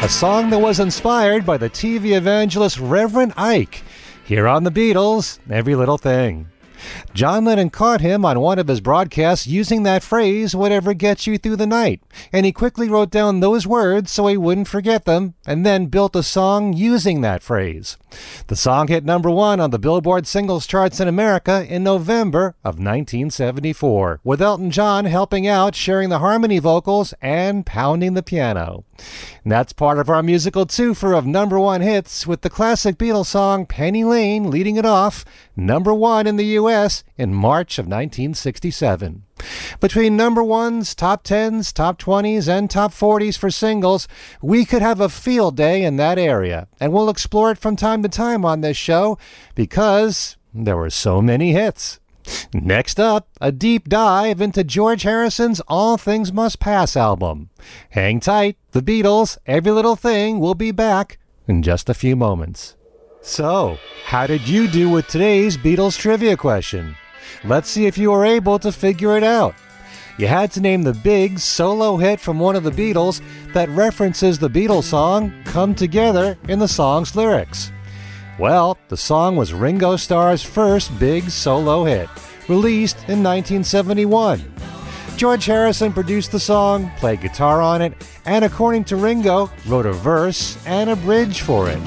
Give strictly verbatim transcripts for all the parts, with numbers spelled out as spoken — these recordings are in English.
a song that was inspired by the T V evangelist Reverend Ike. Here on The Beatles, Every Little Thing. John Lennon caught him on one of his broadcasts using that phrase, whatever gets you through the night, and he quickly wrote down those words so he wouldn't forget them, and then built a song using that phrase. The song hit number one on the Billboard singles charts in America in November of nineteen seventy-four, with Elton John helping out, sharing the harmony vocals and pounding the piano. And that's part of our musical twofer of number one hits, with the classic Beatles song Penny Lane leading it off, number one in the U S in March of nineteen sixty-seven. Between number ones, top tens, top twenties, and top forties for singles, we could have a field day in that area, and we'll explore it from time to time on this show because there were so many hits. Next up, a deep dive into George Harrison's All Things Must Pass album. Hang tight, The Beatles, Every Little Thing will be back in just a few moments. So, how did you do with today's Beatles trivia question? Let's see if you were able to figure it out. You had to name the big solo hit from one of the Beatles that references the Beatles song Come Together in the song's lyrics. Well, the song was Ringo Starr's first big solo hit, released in nineteen seventy-one. George Harrison produced the song, played guitar on it, and according to Ringo, wrote a verse and a bridge for it.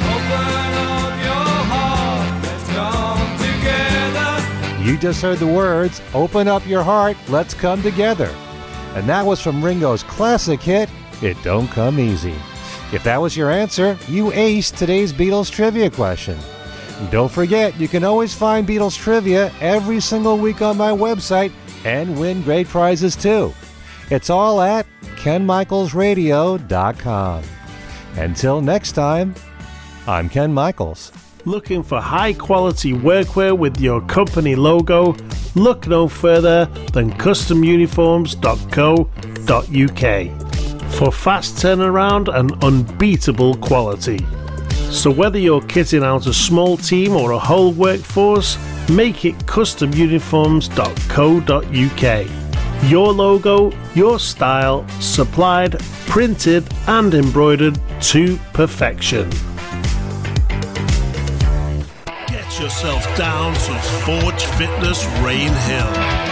You just heard the words, "Open up your heart, let's come together." And that was from Ringo's classic hit, It Don't Come Easy. If that was your answer, you aced today's Beatles trivia question. Don't forget, you can always find Beatles trivia every single week on my website and win great prizes too. It's all at ken michaels radio dot com. Until next time, I'm Ken Michaels. Looking for high-quality workwear with your company logo? Look no further than custom uniforms dot co dot uk for fast turnaround and unbeatable quality. So whether you're kitting out a small team or a whole workforce, make it custom uniforms dot co dot uk. Your logo, your style, supplied, printed and embroidered to perfection. Get yourself down to Forge Fitness Rain Hill.